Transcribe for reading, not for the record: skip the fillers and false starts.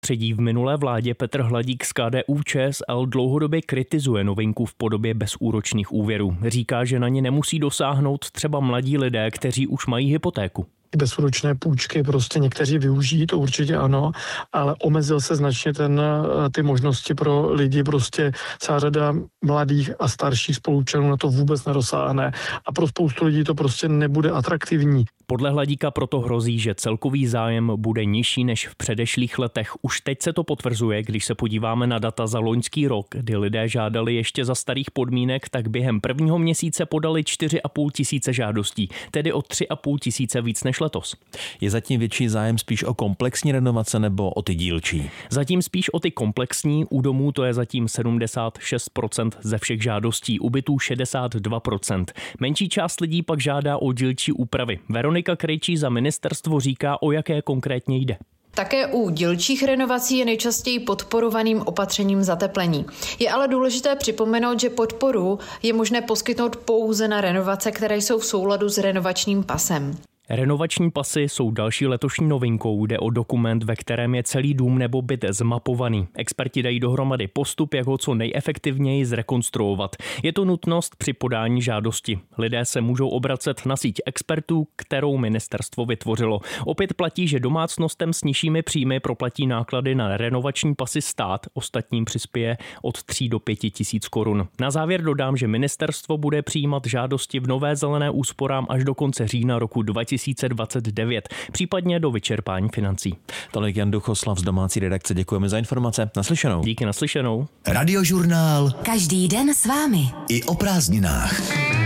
prostředí. V minulé vládě Petr Hladík z KDU-ČSL dlouhodobě kritizuje novinku v podobě bezúročných úvěrů. Říká, že na ně nemusí dosáhnout třeba mladí lidé, kteří už mají hypotéku. Bezúročné půjčky prostě někteří využijí, to určitě ano, ale omezil se značně ty možnosti pro lidi, prostě celá řada mladých a starších spoluobčanů na to vůbec nedosáhne a pro spoustu lidí to prostě nebude atraktivní. Podle Hladíka proto hrozí, že celkový zájem bude nižší než v předešlých letech. Už teď se to potvrzuje, když se podíváme na data za loňský rok, kdy lidé žádali ještě za starých podmínek, tak během prvního měsíce podali 4,5 tisíce žádostí, tedy o 3,5 tisíce víc než letos. Je zatím větší zájem spíš o komplexní renovace nebo o ty dílčí? Zatím spíš o ty komplexní, u domů to je zatím 76% ze všech žádostí, u bytů 62%. Menší část lidí pak žádá o dílčí úpravy. Veronika Krejčí za ministerstvo říká, o jaké konkrétně jde. Také u dílčích renovací je nejčastěji podporovaným opatřením zateplení. Je ale důležité připomenout, že podporu je možné poskytnout pouze na renovace, které jsou v souladu s renovačním pasem. Renovační pasy jsou další letošní novinkou. Jde o dokument, ve kterém je celý dům nebo byt zmapovaný. Experti dají dohromady postup, jak ho co nejefektivněji zrekonstruovat. Je to nutnost při podání žádosti. Lidé se můžou obracet na síť expertů, kterou ministerstvo vytvořilo. Opět platí, že domácnostem s nižšími příjmy proplatí náklady na renovační pasy stát, ostatním přispěje od 3 do 5 tisíc korun. Na závěr dodám, že ministerstvo bude přijímat žádosti v nové zelené úsporám až do konce října roku 2029, případně do vyčerpání financí. Tolik Jan Duchoslav z domácí redakce. Děkujeme za informace. Naslyšenou. Díky, naslyšenou. Radiožurnál. Každý den s vámi. I o prázdninách.